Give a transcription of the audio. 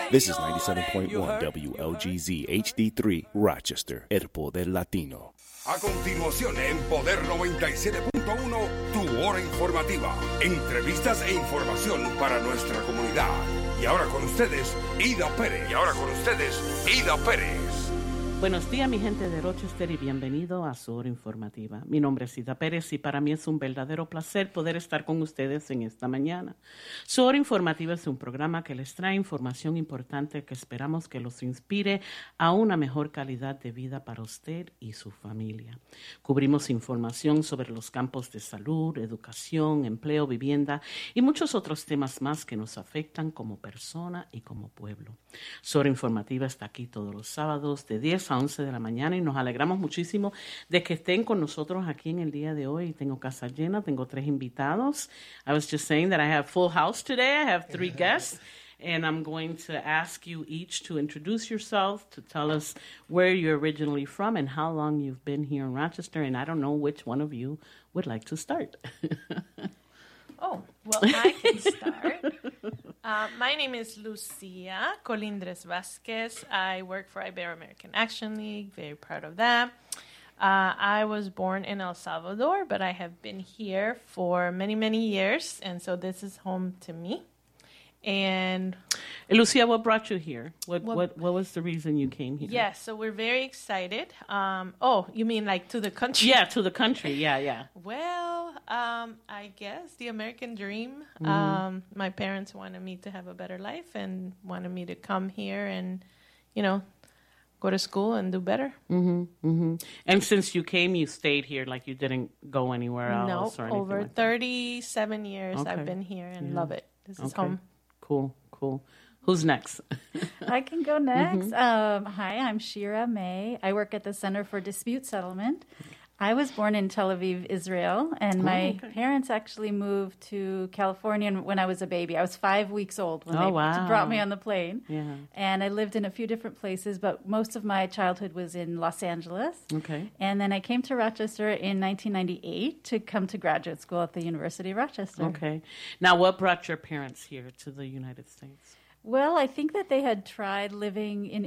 This is 97.1 WLGZ HD3 Rochester, El Poder Latino. A continuación, en Poder 97.1, tu hora informativa. Entrevistas e información para nuestra comunidad. Y ahora con ustedes, Ida Pérez. Buenos días, mi gente de Rochester, y bienvenido a su hora informativa. Mi nombre es Ida Pérez y para mí es un verdadero placer poder estar con ustedes en esta mañana. Su hora informativa es un programa que les trae información importante que esperamos que los inspire a una mejor calidad de vida para usted y su familia. Cubrimos información sobre los campos de salud, educación, empleo, vivienda y muchos otros temas más que nos afectan como persona y como pueblo. Su hora informativa está aquí todos los sábados de 10 a 11 de la mañana y nos alegramos muchísimo de que estén con nosotros aquí en el día de hoy. Tengo casa llena, tengo 3 invitados. I was just saying that I have full house today. I have 3 guests. And I'm going to ask you each to introduce yourself, to tell us where you're originally from and how long you've been here in Rochester. And I don't know which one of you would like to start. Oh, well, I can start. My name is Lucia Colindres Vasquez. I work for Ibero-American Action League. Very proud of that. I was born in El Salvador, but I have been here for many, many years, and so this is home to me. And Lucia, what brought you here? What was the reason you came here? Yes, so we're very excited. Oh, you mean like to the country? Yeah, to the country. Yeah. Well, I guess the American dream. My parents wanted me to have a better life and wanted me to come here and, go to school and do better. And since you came, you stayed here, like you didn't go anywhere else or anything over like 37 years Okay. I've been here and love it. This is home. Cool. Who's next? I can go next. Hi, I'm Shira May. I work at the Center for Dispute Settlement. I was born in Tel Aviv, Israel, and my parents actually moved to California when I was a baby. I was 5 weeks old when they brought me on the plane. Yeah. And I lived in a few different places, but most of my childhood was in Los Angeles. Okay. And then I came to Rochester in 1998 to come to graduate school at the University of Rochester. Okay. Now, what brought your parents here to the United States? Well, I think that they had tried living in